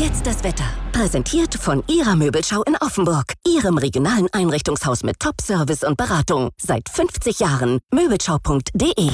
Jetzt das Wetter. Präsentiert von Ihrer Möbelschau in Offenburg. Ihrem regionalen Einrichtungshaus mit Top-Service und Beratung. Seit 50 Jahren. Möbelschau.de.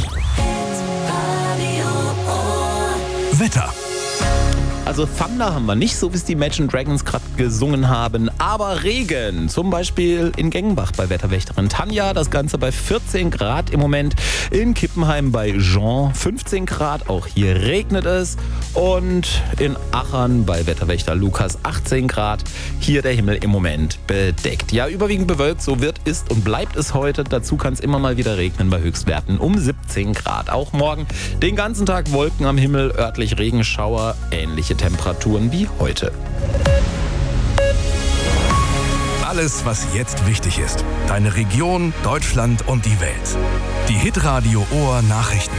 Wetter. Also Thunder haben wir nicht, so wie es die Imagine Dragons gerade gesungen haben, aber Regen, zum Beispiel in Gengenbach bei Wetterwächterin Tanja, das Ganze bei 14 Grad im Moment, in Kippenheim bei Jean 15 Grad, auch hier regnet es, und in Achern bei Wetterwächter Lukas 18 Grad, hier der Himmel im Moment bedeckt. Ja, überwiegend bewölkt, so ist und bleibt es heute, dazu kann es immer mal wieder regnen bei Höchstwerten um 17 Grad. Auch morgen den ganzen Tag Wolken am Himmel, örtlich Regenschauer, ähnliche Temperaturen wie heute. Alles, was jetzt wichtig ist. Deine Region, Deutschland und die Welt. Die Hitradio Ohr Nachrichten.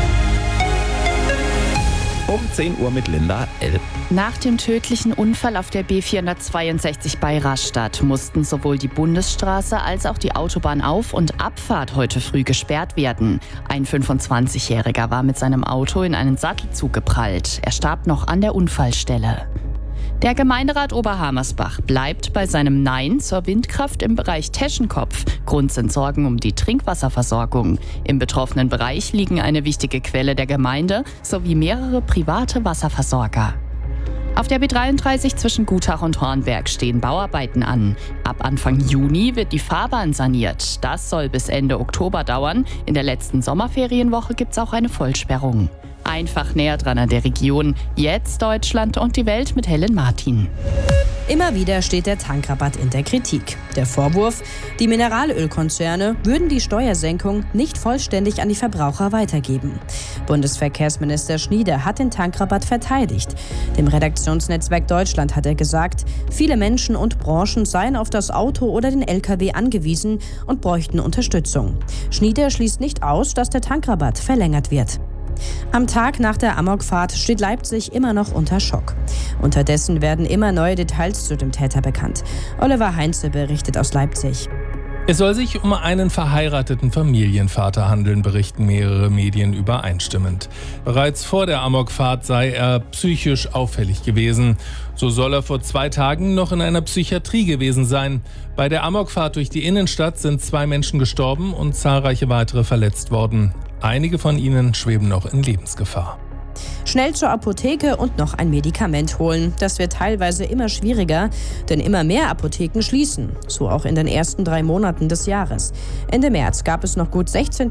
Um 10 Uhr mit Linda L. Nach dem tödlichen Unfall auf der B462 bei Rastatt mussten sowohl die Bundesstraße als auch die Autobahnauf- und Abfahrt heute früh gesperrt werden. Ein 25-Jähriger war mit seinem Auto in einen Sattelzug geprallt. Er starb noch an der Unfallstelle. Der Gemeinderat Oberhammersbach bleibt bei seinem Nein zur Windkraft im Bereich Teschenkopf. Grund sind Sorgen um die Trinkwasserversorgung. Im betroffenen Bereich liegen eine wichtige Quelle der Gemeinde sowie mehrere private Wasserversorger. Auf der B33 zwischen Gutach und Hornberg stehen Bauarbeiten an. Ab Anfang Juni wird die Fahrbahn saniert. Das soll bis Ende Oktober dauern. In der letzten Sommerferienwoche gibt es auch eine Vollsperrung. Einfach näher dran an der Region. Jetzt Deutschland und die Welt mit Helen Martin. Immer wieder steht der Tankrabatt in der Kritik. Der Vorwurf, die Mineralölkonzerne würden die Steuersenkung nicht vollständig an die Verbraucher weitergeben. Bundesverkehrsminister Schnieder hat den Tankrabatt verteidigt. Dem Redaktionsnetzwerk Deutschland hat er gesagt, viele Menschen und Branchen seien auf das Auto oder den LKW angewiesen und bräuchten Unterstützung. Schnieder schließt nicht aus, dass der Tankrabatt verlängert wird. Am Tag nach der Amokfahrt steht Leipzig immer noch unter Schock. Unterdessen werden immer neue Details zu dem Täter bekannt. Oliver Heinze berichtet aus Leipzig. Es soll sich um einen verheirateten Familienvater handeln, berichten mehrere Medien übereinstimmend. Bereits vor der Amokfahrt sei er psychisch auffällig gewesen. So soll er vor 2 Tagen noch in einer Psychiatrie gewesen sein. Bei der Amokfahrt durch die Innenstadt sind 2 Menschen gestorben und zahlreiche weitere verletzt worden. Einige von ihnen schweben noch in Lebensgefahr. Schnell zur Apotheke und noch ein Medikament holen. Das wird teilweise immer schwieriger, denn immer mehr Apotheken schließen. So auch in den ersten 3 Monaten des Jahres. Ende März gab es noch gut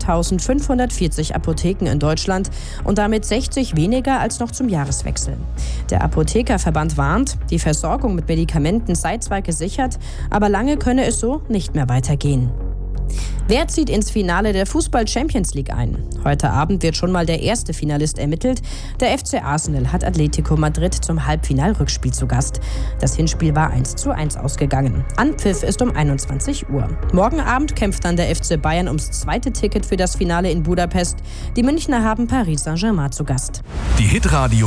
16.540 Apotheken in Deutschland und damit 60 weniger als noch zum Jahreswechsel. Der Apothekerverband warnt, die Versorgung mit Medikamenten sei zwar gesichert, aber lange könne es so nicht mehr weitergehen. Wer zieht ins Finale der Fußball-Champions League ein? Heute Abend wird schon mal der erste Finalist ermittelt. Der FC Arsenal hat Atletico Madrid zum Halbfinal-Rückspiel zu Gast. Das Hinspiel war 1:1 ausgegangen. Anpfiff ist um 21 Uhr. Morgen Abend kämpft dann der FC Bayern ums zweite Ticket für das Finale in Budapest. Die Münchner haben Paris Saint-Germain zu Gast. Die Hitradio